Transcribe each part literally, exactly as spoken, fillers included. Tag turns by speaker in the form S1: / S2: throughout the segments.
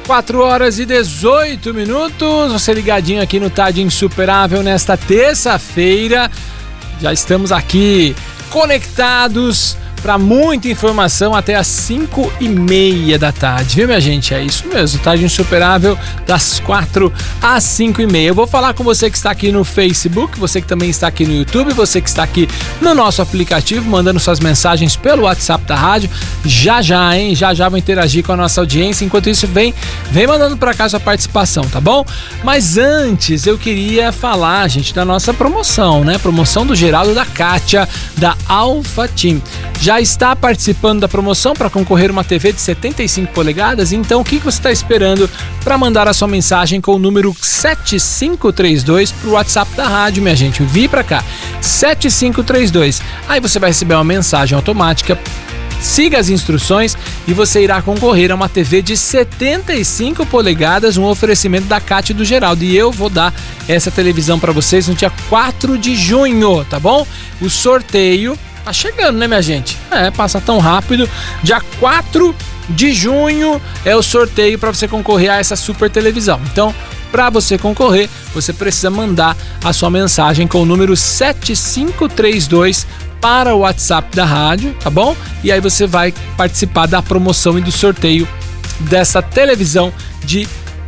S1: quatro horas e dezoito minutos, você ligadinho aqui no Tarde Insuperável nesta terça-feira. Já estamos aqui conectados para muita informação até às cinco e meia da tarde, viu, minha gente? É isso mesmo, Tarde Insuperável das quatro às cinco e meia. Eu vou falar com você que está aqui no Facebook, você que também está aqui no YouTube, você que está aqui no nosso aplicativo, mandando suas mensagens pelo WhatsApp da rádio. Já já, hein? Já já vou interagir com a nossa audiência. Enquanto isso, vem, vem mandando para cá sua participação, tá bom? Mas antes, eu queria falar, gente, da nossa promoção, né? Promoção do Geraldo da Kátia, da Alpha Team. Já está participando da promoção para concorrer uma T V de setenta e cinco polegadas? Então o que você está esperando para mandar a sua mensagem com o número sete cinco três dois para o WhatsApp da rádio, minha gente? Vi para cá, sete cinco três dois. Aí você vai receber uma mensagem automática. Siga as instruções e você irá concorrer a uma T V de setenta e cinco polegadas, um oferecimento da Cátia e do Geraldo. E eu vou dar essa televisão para vocês no dia quatro de junho, tá bom? O sorteio tá chegando, né, minha gente? É, passa tão rápido. Dia quatro de junho é o sorteio para você concorrer a essa super televisão. Então, para você concorrer, você precisa mandar a sua mensagem com o número sete cinco três dois para o WhatsApp da rádio, tá bom? E aí você vai participar da promoção e do sorteio dessa televisão de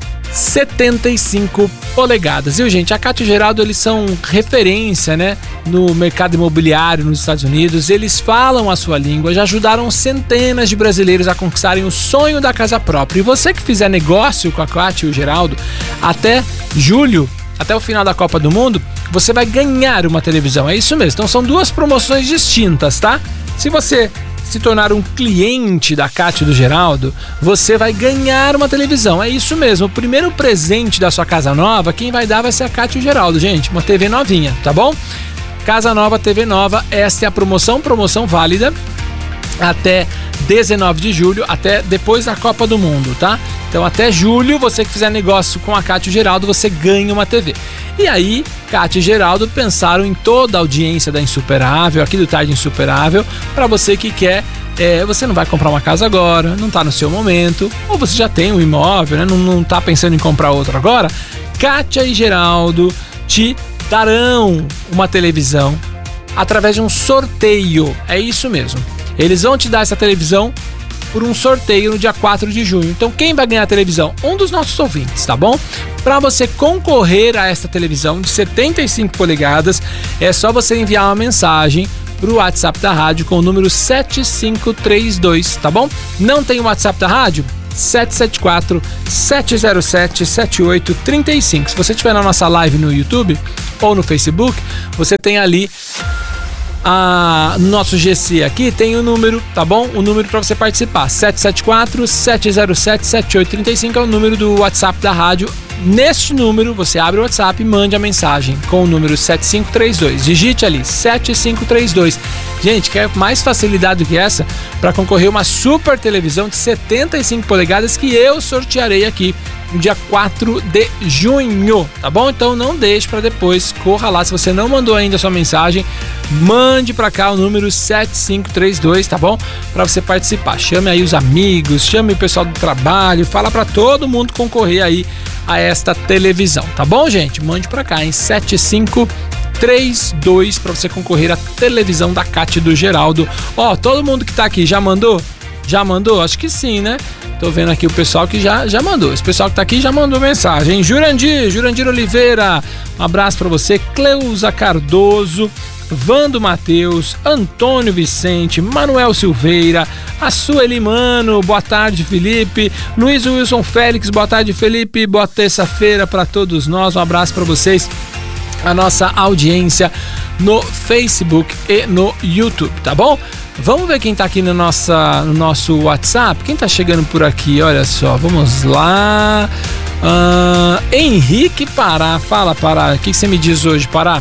S1: setenta e cinco polegadas. Viu, gente? A Cátia e o Geraldo, eles são referência, né, no mercado imobiliário nos Estados Unidos. Eles falam a sua língua, já ajudaram centenas de brasileiros a conquistarem o sonho da casa própria. E você que fizer negócio com a Cátia e o Geraldo até julho, até o final da Copa do Mundo, você vai ganhar uma televisão. É isso mesmo. Então são duas promoções distintas, tá? Se você se tornar um cliente da Cátia e do Geraldo, você vai ganhar uma televisão. É isso mesmo. O primeiro presente da sua casa nova, quem vai dar vai ser a Cátia e o Geraldo, gente. Uma T V novinha, tá bom? Casa nova, T V nova. Esta é a promoção. Promoção válida até dezenove de julho, até depois da Copa do Mundo, tá? Então até julho, você que fizer negócio com a Cátia e o Geraldo, você ganha uma T V. E aí, Cátia e Geraldo pensaram em toda a audiência da Insuperável, aqui do Tarde Insuperável, para você que quer, é, você não vai comprar uma casa agora, não tá no seu momento, ou você já tem um imóvel, né? Não, não tá pensando em comprar outro agora, Cátia e Geraldo te darão uma televisão através de um sorteio. É isso mesmo. Eles vão te dar essa televisão por um sorteio no dia quatro de junho. Então quem vai ganhar a televisão? Um dos nossos ouvintes, tá bom? Para você concorrer a essa televisão de setenta e cinco polegadas, é só você enviar uma mensagem pro WhatsApp da rádio com o número sete cinco três dois, tá bom? Não tem o WhatsApp da rádio? sete sete quatro, sete zero sete, sete oito três cinco. Se você estiver na nossa live no YouTube ou no Facebook, você tem ali a, no nosso G C aqui, tem o número, tá bom? O número para você participar, sete sete quatro, sete zero sete, sete oito três cinco é o número do WhatsApp da rádio. Neste número, você abre o WhatsApp e mande a mensagem com o número sete cinco três dois. Digite ali, sete cinco três dois. Gente, quer mais facilidade do que essa para concorrer uma super televisão de setenta e cinco polegadas que eu sortearei aqui no dia quatro de junho, tá bom? Então não deixe para depois, corra lá. Se você não mandou ainda a sua mensagem, mande para cá o número sete cinco três dois, tá bom? Para você participar. Chame aí os amigos, chame o pessoal do trabalho, fala para todo mundo concorrer aí a esta televisão, tá bom, gente? Mande para cá em sete cinco três dois para você concorrer à televisão da Cátia e do Geraldo. Ó, todo mundo que tá aqui já mandou? Já mandou? Acho que sim, né? Tô vendo aqui o pessoal que já, já mandou. Esse pessoal que tá aqui já mandou mensagem. Jurandir, Jurandir Oliveira, um abraço pra você. Cleusa Cardoso, Vando Matheus, Antônio Vicente, Manuel Silveira, a Sueli Mano, boa tarde, Felipe. Luiz Wilson Félix, boa tarde, Felipe. Boa terça-feira pra todos nós. Um abraço pra vocês, a nossa audiência no Facebook e no YouTube, tá bom? Vamos ver quem tá aqui no, nossa, no nosso WhatsApp. Quem tá chegando por aqui? Olha só, vamos lá. Uh, Henrique Pará. Fala, Pará. O que, que você me diz hoje, Pará?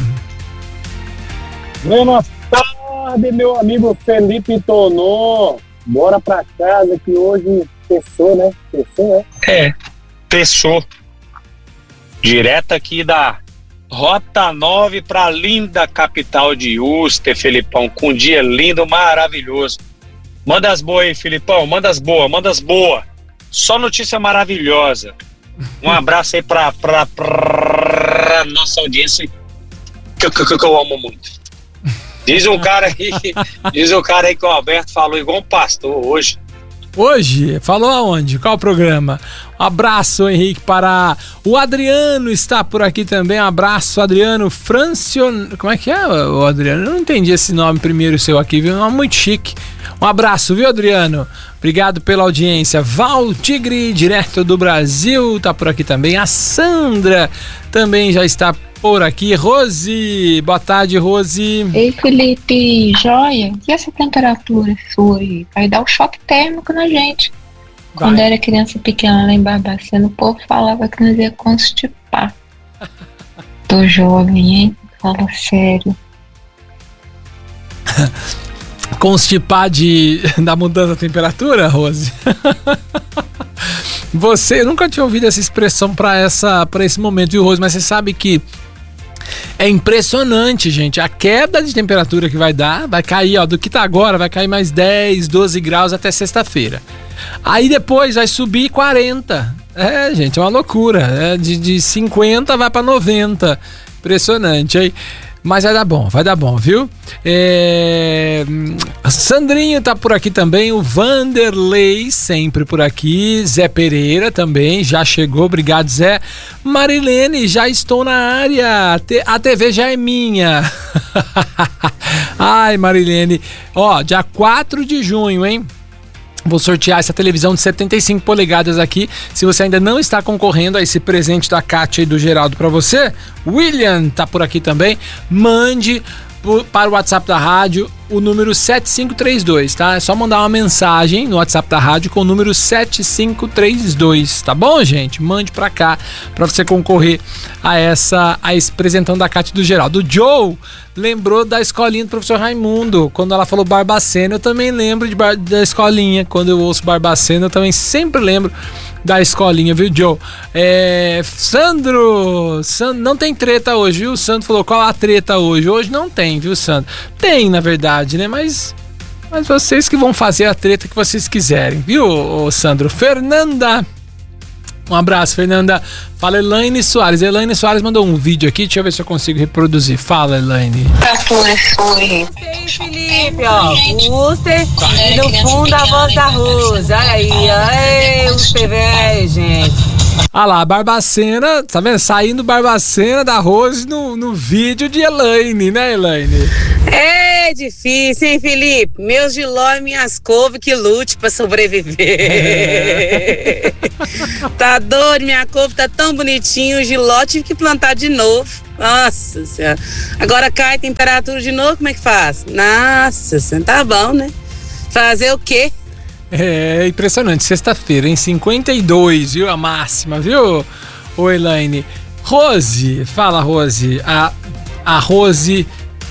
S2: Boa tarde, meu amigo Felipe Tonô. Bora pra casa que hoje fechou, né? Fechou, né?
S3: É, fechou. Direto aqui da Rota nove para a linda capital de Uster, Felipão, com um dia lindo, maravilhoso. Manda as boas aí, Felipão, manda as boas, manda as boas. só notícia maravilhosa. Um abraço aí pra, pra, pra nossa audiência, que, que, que, que eu amo muito. Diz um cara aí, diz um cara aí que o Alberto falou igual um pastor hoje.
S1: Hoje? Falou aonde? Qual o programa? Um abraço, Henrique, para o Adriano, está por aqui também. Um abraço, Adriano Francion... Como é que é, o Adriano? Eu não entendi esse nome primeiro seu aqui, viu? Um nome muito chique. Um abraço, viu, Adriano? Obrigado pela audiência. Val Tigre, direto do Brasil, tá por aqui também. A Sandra também já está por aqui. Rose, boa tarde, Rose.
S4: Ei, Felipe, joia? E essa temperatura sua aí? Vai dar um choque térmico na gente. Vai. Quando era criança pequena lá em Barbacena, o povo falava que nós ia constipar. Tô jovem, hein? Fala sério.
S1: Constipar de, da mudança da temperatura, Rose? Você, eu nunca tinha ouvido essa expressão para essa, para esse momento, viu, Rose? Mas você sabe que é impressionante, gente, a queda de temperatura que vai dar, vai cair, ó, do que tá agora, vai cair mais dez, doze graus até sexta-feira. Aí depois vai subir quarenta. É, gente, é uma loucura. É, de, de cinquenta vai para noventa. Impressionante, aí. Mas vai dar bom, vai dar bom, viu? É... Sandrinho tá por aqui também, o Vanderlei sempre por aqui, Zé Pereira também, já chegou, obrigado, Zé. Marilene, já estou na área, a T V já é minha. Ai, Marilene, ó, dia quatro de junho, hein? Vou sortear essa televisão de setenta e cinco polegadas aqui. Se você ainda não está concorrendo a esse presente da Kátia e do Geraldo para você, William tá por aqui também. Mande para o WhatsApp da rádio o número sete cinco três dois, tá? É só mandar uma mensagem no WhatsApp da rádio com o número sete cinco três dois, tá bom, gente? Mande para cá para você concorrer a essa a esse presentão da Kátia e do Geraldo. O Joe lembrou da escolinha do professor Raimundo. Quando ela falou Barbacena, eu também lembro de bar, da escolinha. Quando eu ouço Barbacena, eu também sempre lembro da escolinha, viu, Joe? É, Sandro, Sandro, não tem treta hoje, viu? O Sandro falou, qual a treta hoje? Hoje não tem, viu, Sandro? Tem, na verdade, né? Mas, mas vocês que vão fazer a treta que vocês quiserem, viu, ô, Sandro? Fernanda, um abraço, Fernanda. Fala, Elaine Soares. Elaine Soares mandou um vídeo aqui, deixa eu ver se eu consigo reproduzir. Fala, Elaine.
S5: Ei, Felipe, ó, Buster e no fundo a voz da Rosa. Olha aí, ó, ei, os P V, gente.
S1: Ah lá, Barbacena, tá vendo? Saindo Barbacena da Rose no, no vídeo de Elaine, né, Elaine?
S5: É difícil, hein, Felipe? Meus giló e minhas couve que lute pra sobreviver. Tá doido, minha couve tá tão bonitinho, o giló tive que plantar de novo. Nossa Senhora. Agora cai a temperatura de novo, como é que faz? Nossa Senhora, tá bom, né? Fazer o quê?
S1: É impressionante, sexta-feira, em cinquenta e dois, viu? A máxima, viu, ô Elaine? Rose, fala, Rose. A, a Rose.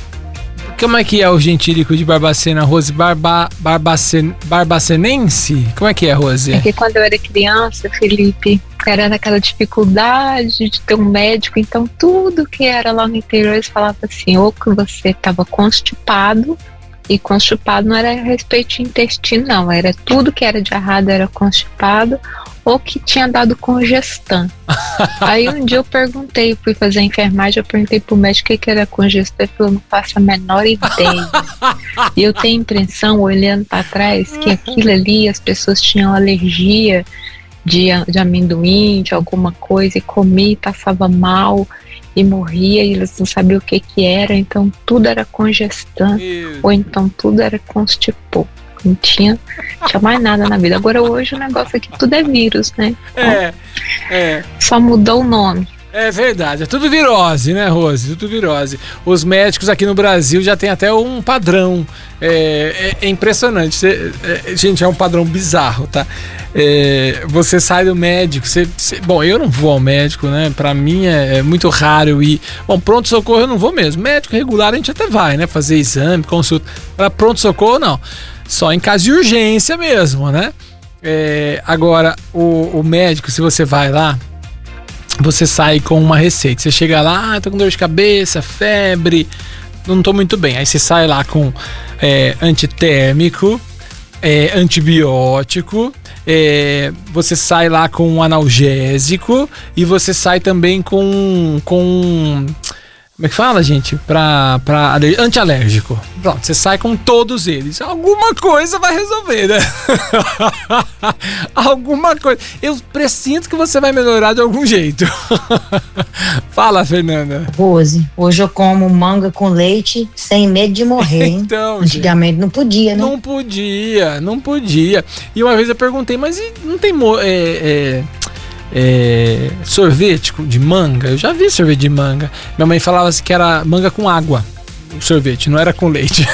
S1: Como é que é o gentílico de Barbacena? Rose Barba, Barbacen, Barbacenense? Como é que é, Rose?
S4: É que quando eu era criança, Felipe, era naquela dificuldade de ter um médico, então tudo que era lá no interior eles falavam assim, ou que você estava constipado, e constipado não era a respeito de intestino, não, era tudo que era de errado era constipado, ou que tinha dado congestão. Aí um dia eu perguntei, fui fazer a enfermagem, eu perguntei pro médico o que era congestão, ele falou, não faço a menor ideia. E eu tenho a impressão, olhando para trás, que aquilo ali, as pessoas tinham alergia de, de amendoim, de alguma coisa, e comia e passava mal, e morria, e eles não sabiam o que que era, então tudo era congestão, ou então tudo era constipou. Não tinha, tinha mais nada na vida. Agora hoje o negócio aqui tudo é vírus, né?
S1: É, é.
S4: Só mudou o nome.
S1: É verdade, é tudo virose, né, Rose? Tudo virose. Os médicos aqui no Brasil já tem até um padrão. É, é, é impressionante. Você, é, gente, é um padrão bizarro, tá? É, você sai do médico, você, você, bom, eu não vou ao médico, né? Pra mim é, é muito raro eu ir. Bom, pronto-socorro eu não vou mesmo. Médico regular a gente até vai, né? Fazer exame, consulta. Pra pronto-socorro, não. Só em caso de urgência mesmo, né? É, agora, o, o médico, se você vai lá, você sai com uma receita. Você chega lá, ah, tô com dor de cabeça, febre, não tô muito bem. Aí você sai lá com é, antitérmico, é, antibiótico, é, você sai lá com um analgésico e você sai também com... com como é que fala, gente? Pra, pra antialérgico. Pronto, você sai com todos eles. Alguma coisa vai resolver, né? Alguma coisa. Eu presinto que você vai melhorar de algum jeito. Fala, Fernanda.
S6: Rose, hoje eu como manga com leite sem medo de morrer, hein?
S1: Então,
S6: antigamente gente, não podia, né?
S1: Não podia, não podia. E uma vez eu perguntei, mas não tem... É, é, É, sorvete de manga? Eu já vi sorvete de manga. Minha mãe falava assim que era manga com água, o sorvete, não era com leite.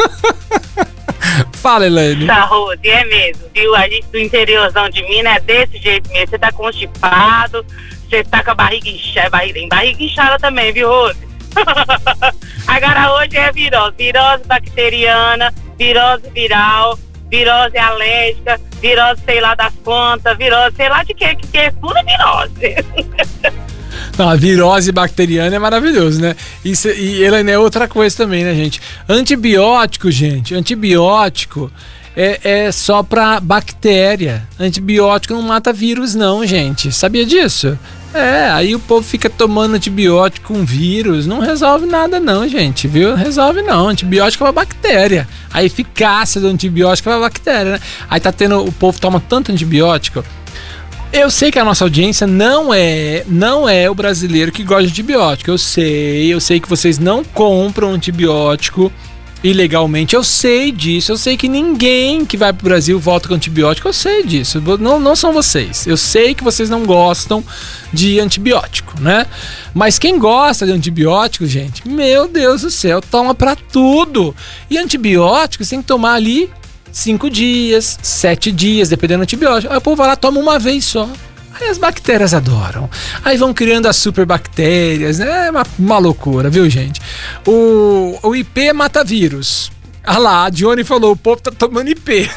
S1: Fala, Elaine.
S5: Tá, Rose, é mesmo, viu? A gente do interiorzão de Minas é desse jeito mesmo. Você tá constipado, você tá com a barriga inchada, barriga, barriga inchada também, viu, Rose? Agora hoje é virose, virose bacteriana, virose viral, virose alérgica, virose sei lá das plantas, virose sei lá de quê, que, que é tudo virose.
S1: Não, a virose bacteriana é maravilhoso, né? Isso, e ela é outra coisa também, né, gente? Antibiótico, gente, antibiótico é, é só pra bactéria. Antibiótico não mata vírus não, gente. Sabia disso? É, aí o povo fica tomando antibiótico com vírus, não resolve nada não, gente, viu? Não resolve não, antibiótico é uma bactéria. A eficácia do antibiótico é uma bactéria, né? Aí tá tendo, o povo toma tanto antibiótico. Eu sei que a nossa audiência não é, não é o brasileiro que gosta de antibiótico, eu sei, eu sei que vocês não compram antibiótico ilegalmente, eu sei disso, eu sei que ninguém que vai pro Brasil volta com antibiótico, eu sei disso, não, não são vocês, eu sei que vocês não gostam de antibiótico, né? Mas quem gosta de antibiótico, gente, meu Deus do céu, toma pra tudo, e antibiótico você tem que tomar ali cinco dias, sete dias, dependendo do antibiótico, aí o povo vai lá, toma uma vez só. Aí as bactérias adoram. Aí vão criando as superbactérias, né? É uma, uma loucura, viu, gente? O, o I P mata vírus. Ah lá, a Dione falou, o povo tá tomando I P.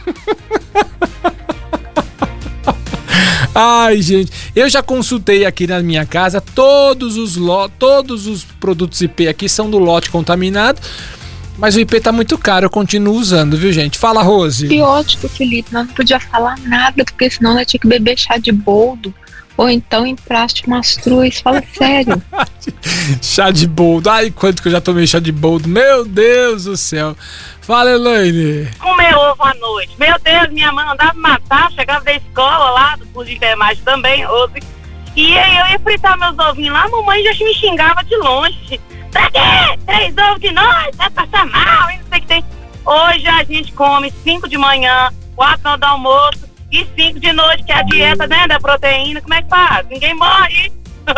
S1: Ai, gente, eu já consultei aqui na minha casa, todos os, lo, todos os produtos I P aqui são do lote contaminado. Mas o I P tá muito caro, eu continuo usando, viu, gente? Fala, Rose.
S4: Antibiótico, Felipe, nós não podia falar nada, porque senão nós tinha que beber chá de boldo, ou então empraste mastruz, fala sério.
S1: Chá de boldo, ai, quanto que eu já tomei chá de boldo, meu Deus do céu. Fala, Elaine.
S5: Comer ovo à noite, meu Deus, minha mãe andava matar, chegava da escola lá, do curso de enfermagem também, Rose, e aí eu ia fritar meus ovinhos lá, a mamãe já me xingava de longe. Pra quê? Três ovos de noite, vai passar mal, não sei o que tem. Hoje a gente come cinco de manhã, quatro na hora do almoço e cinco de noite, que é a dieta, né, da proteína. Como é que faz? Ninguém morre.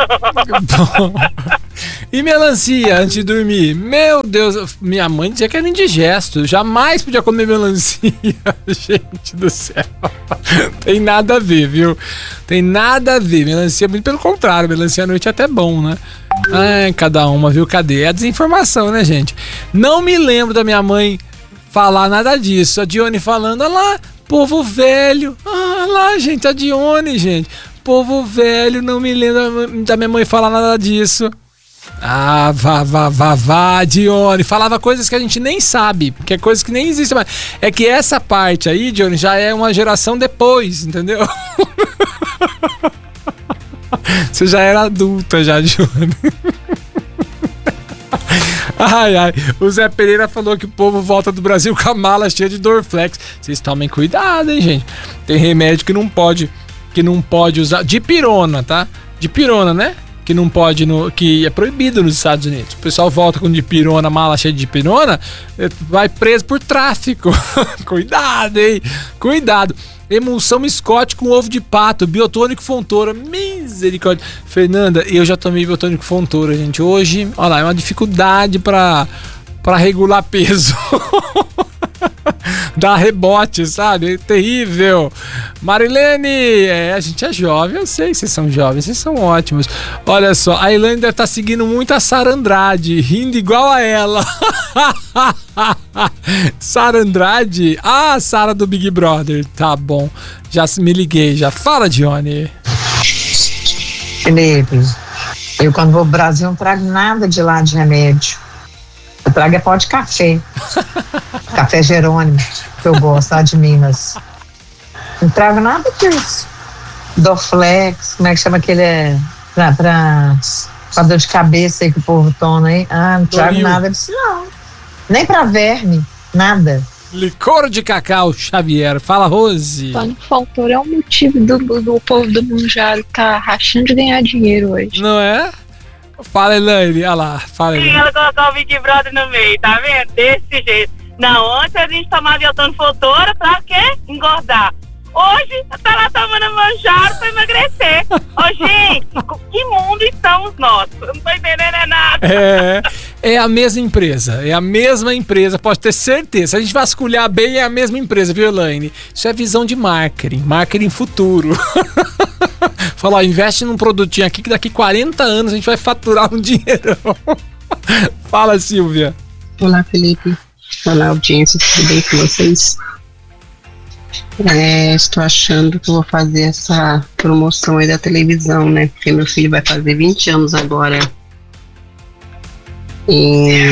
S1: E melancia antes de dormir? Meu Deus, minha mãe dizia que era indigesto. Jamais podia comer melancia. Gente do céu. Tem nada a ver, viu? Tem nada a ver. Melancia, muito pelo contrário, melancia à noite é até bom, né? Ai, cada uma, viu? Cadê? É a desinformação, né, gente? Não me lembro da minha mãe falar nada disso. A Dione falando, olha lá, povo velho. Ah lá, gente, a Dione, gente. Povo velho, não me lembro da minha mãe falar nada disso. Ah, vá, vá, vá, vá, Dione. Falava coisas que a gente nem sabe, que é coisa que nem existe mais. É que essa parte aí, Dione, já é uma geração depois, entendeu? Você já era adulta, já, Dione. Ai, ai. O Zé Pereira falou que o povo volta do Brasil com a mala cheia de Dorflex. Vocês tomem cuidado, hein, gente. Tem remédio que não pode... que não pode usar, dipirona, tá? Dipirona, né? Que não pode, no, que é proibido nos Estados Unidos. O pessoal volta com dipirona, mala cheia de dipirona, vai preso por tráfico. Cuidado, hein? Cuidado. Emulsão Scott com ovo de pato, biotônico Fontoura, misericórdia. Fernanda, eu já tomei biotônico Fontoura, gente. Hoje, olha lá, é uma dificuldade pra, pra regular peso. Dá rebote, sabe? É terrível. Marilene, é, a gente é jovem, eu sei que vocês são jovens, vocês são ótimos. Olha só, a Elaine deve estar seguindo muito a Sara Andrade, rindo igual a ela. Sara Andrade? Ah, a Sara do Big Brother. Tá bom, já me liguei, já. Fala, Dione.
S6: Felipe, eu quando vou pro Brasil não trago nada de lá de remédio. Eu trago é pó de café. Café Jerônimo, que eu gosto, lá de Minas. Não trago nada disso. Dorflex, como é que chama aquele? É, pra, pra, pra dor de cabeça aí que o povo toma aí. Ah, não trago
S1: Doril.
S6: nada disso, não. Nem pra verme, nada.
S1: Licor de cacau Xavier. Fala, Rose.
S4: Só não faltou é o motivo do, do, do povo do Munjaro tá rachando de ganhar dinheiro hoje.
S1: Não é? Fala, Elaine. Olha lá. Fala,
S7: Sim,
S1: Elaine.
S7: ela colocou o Big Brother no meio, tá vendo? Desse jeito. Não, antes a gente tomava Iotano Fotora pra quê? Engordar. Hoje, tá lá tomando manjaro pra emagrecer. Ô, gente, que mundo estamos nós? Eu não tô entendendo é nada.
S1: É, é a mesma empresa. É a mesma empresa, pode ter certeza. Se a gente vasculhar bem, é a mesma empresa, viu, Elaine? Isso é visão de marketing. Marketing futuro. Fala, ó, investe num produtinho aqui que daqui quarenta anos a gente vai faturar um dinheirão. Fala, Silvia.
S8: Olá, Felipe. Olá, audiência. Tudo bem com vocês? É, estou achando que eu vou fazer essa promoção aí da televisão, né? Porque meu filho vai fazer vinte anos agora. Em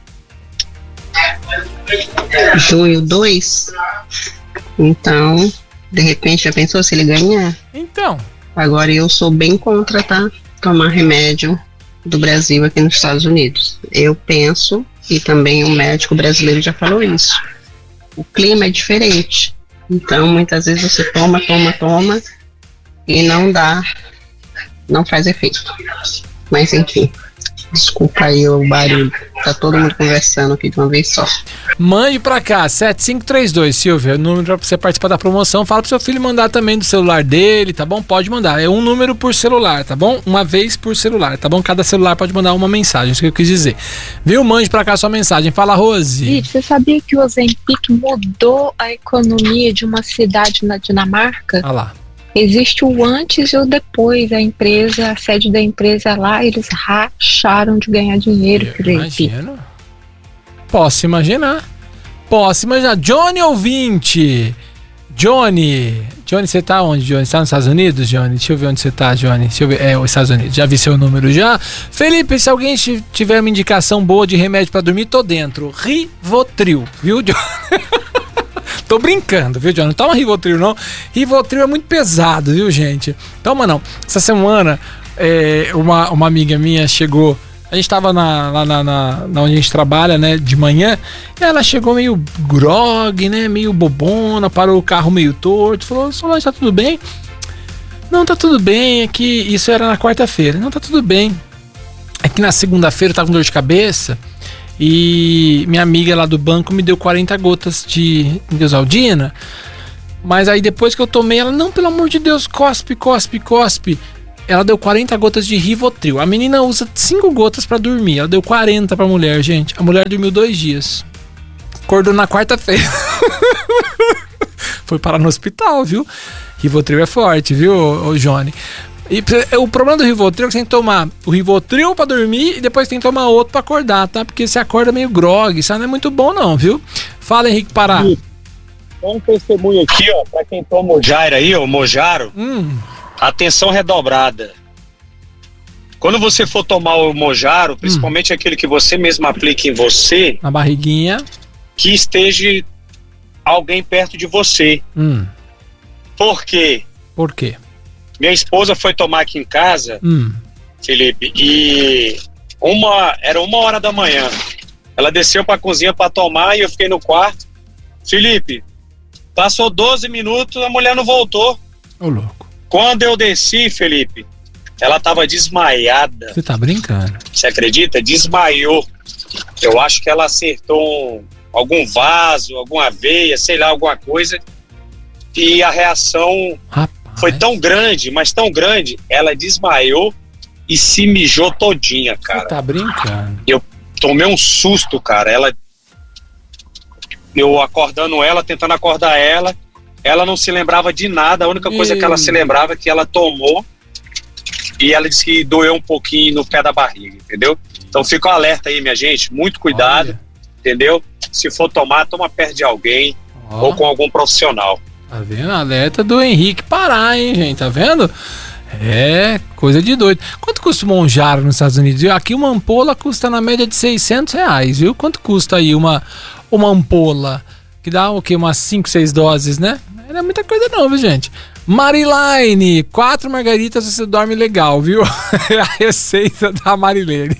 S8: junho dois. Então, de repente, já pensou se ele ganhar?
S1: Então.
S8: Agora eu sou bem contra, tá? Tomar remédio do Brasil aqui nos Estados Unidos. Eu penso, e também um médico brasileiro já falou isso. O clima é diferente. Então, muitas vezes você toma, toma, toma e não dá, não faz efeito. Mas, enfim, desculpa aí o barulho. Tá todo mundo conversando aqui de uma vez só.
S1: Mande pra cá, sete cinco três dois, Silvia, o número pra você participar da promoção. Fala pro seu filho mandar também do celular dele, tá bom? Pode mandar, é um número por celular, tá bom? Uma vez por celular, tá bom? Cada celular pode mandar uma mensagem, isso que eu quis dizer. Viu? Mande pra cá sua mensagem. Fala, Rose.
S4: Gente, você sabia que o Ozempic mudou a economia de uma cidade na Dinamarca?
S1: Olha lá.
S4: Existe o antes e o depois. A empresa, a sede da empresa lá, eles racharam de ganhar dinheiro, Felipe.
S1: Imagino. Posso imaginar. Posso imaginar. Johnny ouvinte. Johnny. Johnny, você tá onde, Johnny? Você tá nos Estados Unidos, Johnny? Deixa eu ver onde você tá, Johnny. Deixa eu ver. É, os Estados Unidos. Já vi seu número já. Felipe, se alguém tiver uma indicação boa de remédio pra dormir, tô dentro. Rivotril. Viu, Johnny? Tô brincando, viu, Johnny? Não toma Rivotril, não. Rivotril é muito pesado, viu, gente? Toma, não. Essa semana, é, uma, uma amiga minha chegou... A gente tava na, lá na, na, na onde a gente trabalha, né, de manhã, e ela chegou meio grog, né, meio bobona, parou o carro meio torto, falou, Solange, tá tudo bem? Não, tá tudo bem, é que isso era na quarta-feira. Não, tá tudo bem. É que na segunda-feira eu tava com dor de cabeça e minha amiga lá do banco me deu quarenta gotas de Neosaldina, mas aí depois que eu tomei, ela, não, pelo amor de Deus, cospe, cospe, cospe. Ela deu quarenta gotas de Rivotril. A menina usa cinco gotas pra dormir. Ela deu quarenta pra mulher, gente. A mulher dormiu dois dias. Acordou na quarta-feira. Foi parar no hospital, viu? Rivotril é forte, viu, ô Johnny? E o problema do Rivotril é que você tem que tomar o Rivotril pra dormir e depois tem que tomar outro pra acordar, tá? Porque você acorda meio grog. Isso não é muito bom, não, viu? Fala, Henrique Pará.
S2: Um testemunho aqui, ó, pra quem toma o
S3: Jair aí, o Mojaro.
S1: Hum...
S3: Atenção redobrada. Quando você for tomar o Mojaro, principalmente hum. aquele que você mesmo aplica em você,
S1: na barriguinha,
S3: que esteja alguém perto de você.
S1: Hum.
S3: Por quê?
S1: Por quê?
S3: Minha esposa foi tomar aqui em casa,
S1: hum.
S3: Felipe, e uma, era uma hora da manhã. Ela desceu pra cozinha pra tomar e eu fiquei no quarto. Felipe, passou doze minutos, a mulher não voltou.
S1: Ô, louco.
S3: Quando eu desci, Felipe, ela tava desmaiada.
S1: Você tá brincando?
S3: Você acredita? Desmaiou. Eu acho que ela acertou um, algum vaso, alguma veia, sei lá, alguma coisa. E a reação Rapaz. foi tão grande, mas tão grande, ela desmaiou e se mijou todinha, cara.
S1: Você tá brincando?
S3: Eu tomei um susto, cara. Ela, eu acordando ela, tentando acordar ela. Ela não se lembrava de nada, a única coisa que ela se lembrava é que ela tomou e ela disse que doeu um pouquinho no pé da barriga, entendeu? Então fica um alerta aí, minha gente, muito cuidado, Olha. entendeu? Se for tomar, toma perto de alguém oh. ou com algum profissional.
S1: Tá vendo? Alerta do Henrique Pará, hein, gente? Tá vendo? É coisa de doido. Quanto custa um Monjaro nos Estados Unidos? Aqui uma ampola custa na média de seiscentos reais, viu? Quanto custa aí uma, uma ampola? Que dá o quê? Umas cinco, seis doses, né? Não é muita coisa não, viu, gente? Marilaine, quatro margaritas você dorme legal, viu? É a receita da Marilene.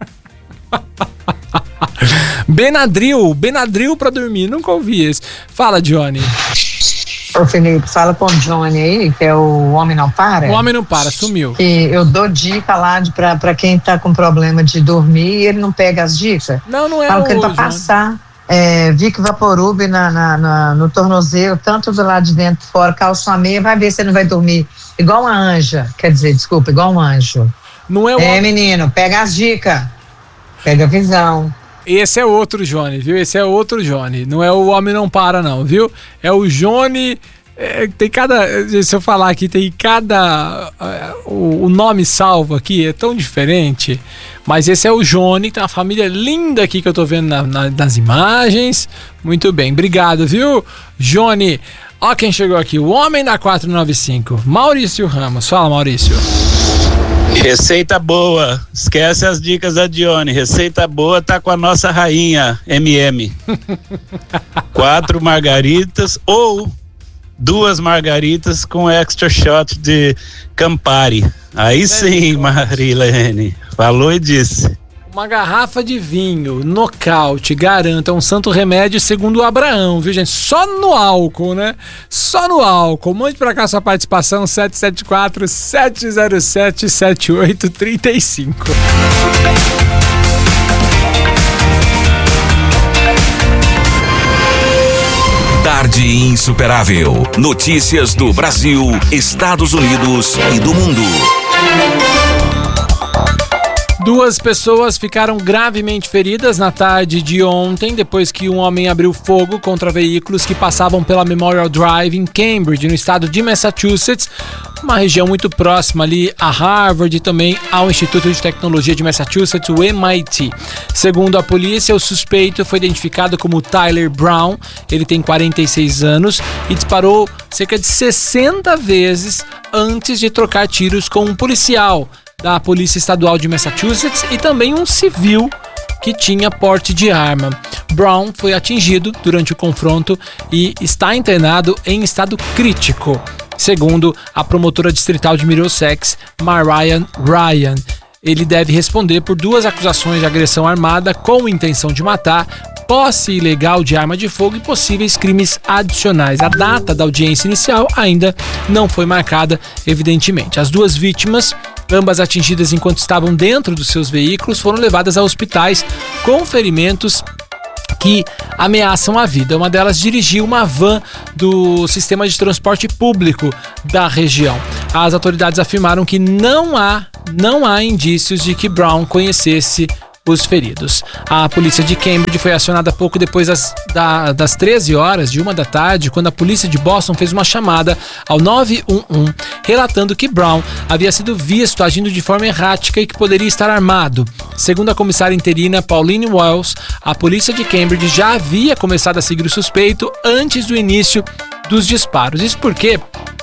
S1: Benadryl, Benadryl pra dormir, nunca ouvi esse. Fala, Johnny.
S6: Ô Felipe, fala com o Johnny aí, que é o Homem Não Para.
S1: O Homem Não Para, sumiu.
S6: E eu dou dica lá de, pra, pra quem tá com problema de dormir e ele não pega as dicas.
S1: Não, não é
S6: Fala que ele pra
S1: hoje,
S6: passar é, Vic Vaporub na, na, na, no tornozelo, tanto do lado de dentro fora, calça meia, vai ver se ele não vai dormir. Igual uma anja, quer dizer, desculpa, igual um anjo.
S1: Não é o
S6: É, menino, pega as dicas. Pega a visão.
S1: Esse é outro Johnny, viu? Esse é outro Johnny. Não é o Homem Não Para, não, viu? É o Johnny. É, tem cada. Se eu falar aqui, tem cada. Uh, o, o nome salvo aqui é tão diferente. Mas esse é o Johnny, tem uma família linda aqui que eu tô vendo na, na, nas imagens. Muito bem, obrigado, viu, Johnny? Ó, quem chegou aqui, o Homem da quatrocentos e noventa e cinco, Maurício Ramos. Fala, Maurício.
S9: Receita boa, esquece as dicas da Dione. Receita boa tá com a nossa rainha M M. Quatro margaritas ou duas margaritas com extra shot de Campari. Aí sim, Marilene, falou e disse.
S1: Uma garrafa de vinho, nocaute, garanta, um santo remédio segundo o Abraão, viu, gente? Só no álcool, né? Só no álcool. Mande pra cá sua participação, sete sete quatro, sete zero sete, sete oito três cinco.
S10: Tarde Insuperável. Notícias do Brasil, Estados Unidos e do mundo.
S1: Duas pessoas ficaram gravemente feridas na tarde de ontem, depois que um homem abriu fogo contra veículos que passavam pela Memorial Drive em Cambridge, no estado de Massachusetts, uma região muito próxima ali a Harvard e também ao Instituto de Tecnologia de Massachusetts, o M I T. Segundo a polícia, o suspeito foi identificado como Tyler Brown. Ele tem quarenta e seis anos e disparou cerca de sessenta vezes antes de trocar tiros com um policial da Polícia Estadual de Massachusetts e também um civil que tinha porte de arma. Brown foi atingido durante o confronto e está internado em estado crítico, segundo a promotora distrital de Middlesex, Mariah Ryan. Ele deve responder por duas acusações de agressão armada com intenção de matar, posse ilegal de arma de fogo e possíveis crimes adicionais. A data da audiência inicial ainda não foi marcada, evidentemente. As duas vítimas, ambas atingidas enquanto estavam dentro dos seus veículos, foram levadas a hospitais com ferimentos que ameaçam a vida. Uma delas dirigiu uma van do sistema de transporte público da região. As autoridades afirmaram que não há, não há indícios de que Brown conhecesse os feridos. A polícia de Cambridge foi acionada pouco depois das, da, das treze horas de uma da tarde, quando a polícia de Boston fez uma chamada ao nove um um, relatando que Brown havia sido visto agindo de forma errática e que poderia estar armado. Segundo a comissária interina Pauline Wells, a polícia de Cambridge já havia começado a seguir o suspeito antes do início dos disparos. Isso porque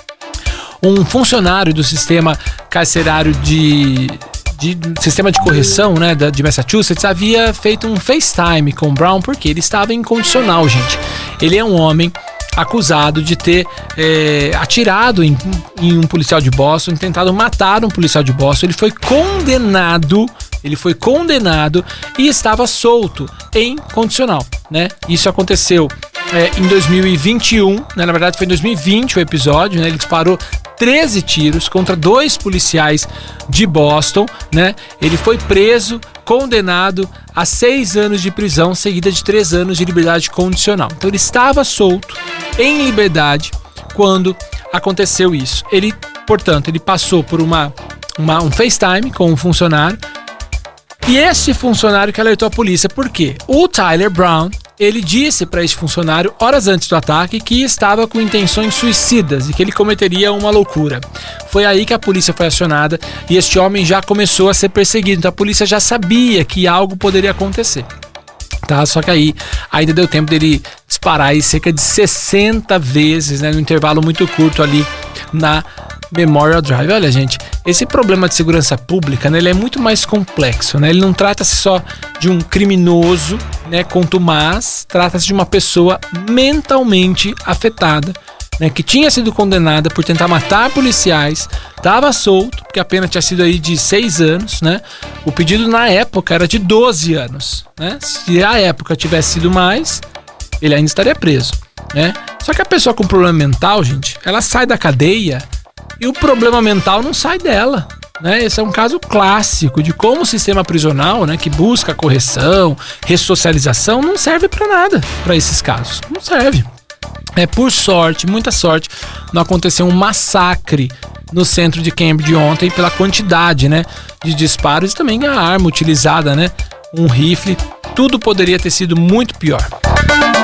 S1: um funcionário do sistema carcerário de... de sistema de correção, né, de Massachusetts, havia feito um FaceTime com Brown porque ele estava incondicional, gente. Ele é um homem acusado de ter é, atirado em, em um policial de Boston, tentado matar um policial de Boston. Ele foi condenado, ele foi condenado e estava solto em condicional, né? Isso aconteceu é, em dois mil e vinte e um, né? Na verdade foi em dois mil e vinte o episódio, né? Ele disparou treze tiros contra dois policiais de Boston, né? Ele foi preso, condenado a seis anos de prisão, seguida de três anos de liberdade condicional. Então ele estava solto, em liberdade, quando aconteceu isso. Ele, portanto, ele passou por uma, uma, um FaceTime com um funcionário, e esse funcionário que alertou a polícia. Por quê? O Tyler Brown, ele disse para esse funcionário, horas antes do ataque, que estava com intenções suicidas e que ele cometeria uma loucura. Foi aí que a polícia foi acionada e este homem já começou a ser perseguido. Então a polícia já sabia que algo poderia acontecer. Tá? Só que aí ainda deu tempo dele disparar aí cerca de sessenta vezes, né, num intervalo muito curto ali na Memorial Drive. Olha, gente, esse problema de segurança pública, né, ele é muito mais complexo, né? Ele não trata-se só de um criminoso, né, contumaz, trata-se de uma pessoa mentalmente afetada né, que tinha sido condenada por tentar matar policiais, estava solto, porque a pena tinha sido aí de seis anos, né? O pedido na época era de doze anos, né? Se a época tivesse sido mais, ele ainda estaria preso, né? Só que a pessoa com problema mental, gente, ela sai da cadeia e o problema mental não sai dela, né? Esse é um caso clássico de como o sistema prisional, né, que busca correção, ressocialização, não serve para nada para esses casos. Não serve. É, por sorte, muita sorte, não aconteceu um massacre no centro de Cambridge ontem pela quantidade, né, de disparos e também a arma utilizada, né, um rifle. Tudo poderia ter sido muito pior.